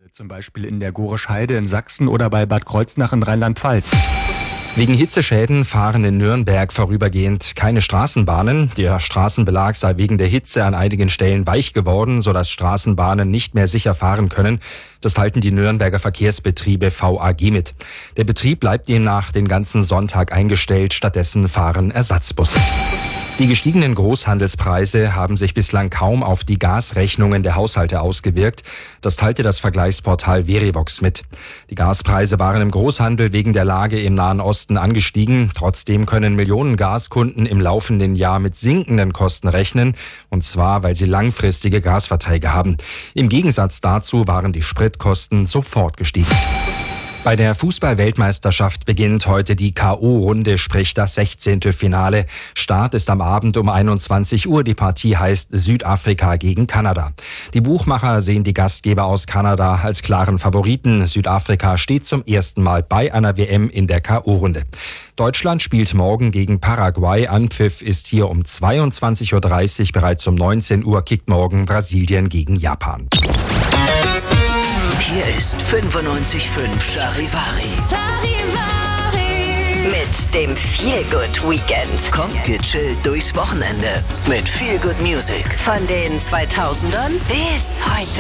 Zum Beispiel in der Gorisch Heide in Sachsen oder bei Bad Kreuznach in Rheinland-Pfalz. Wegen Hitzeschäden fahren in Nürnberg vorübergehend keine Straßenbahnen. Der Straßenbelag sei wegen der Hitze an einigen Stellen weich geworden, sodass Straßenbahnen nicht mehr sicher fahren können. Das teilen die Nürnberger Verkehrsbetriebe VAG mit. Der Betrieb bleibt demnach den ganzen Sonntag eingestellt. Stattdessen fahren Ersatzbusse. Die gestiegenen Großhandelspreise haben sich bislang kaum auf die Gasrechnungen der Haushalte ausgewirkt. Das teilte das Vergleichsportal Verivox mit. Die Gaspreise waren im Großhandel wegen der Lage im Nahen Osten angestiegen. Trotzdem können Millionen Gaskunden im laufenden Jahr mit sinkenden Kosten rechnen. Und zwar, weil sie langfristige Gasverträge haben. Im Gegensatz dazu waren die Spritkosten sofort gestiegen. Bei der Fußball-Weltmeisterschaft beginnt heute die K.O.-Runde, sprich das 16. Finale. Start ist am Abend um 21 Uhr. Die Partie heißt Südafrika gegen Kanada. Die Buchmacher sehen die Gastgeber aus Kanada als klaren Favoriten. Südafrika steht zum ersten Mal bei einer WM in der K.O.-Runde. Deutschland spielt morgen gegen Paraguay. Anpfiff ist hier um 22.30 Uhr. Bereits um 19 Uhr kickt morgen Brasilien gegen Japan. Hier ist 95.5 Charivari. Mit dem Feelgood Weekend. Kommt gechillt durchs Wochenende mit Feelgood Music. Von den 2000ern bis heute.